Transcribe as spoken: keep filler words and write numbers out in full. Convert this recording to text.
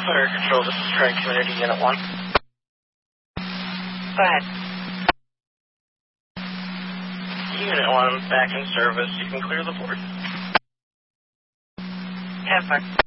Fire Control, this is Trent Community Unit one. Go ahead. Unit one, back in service. You can clear the board. ten four.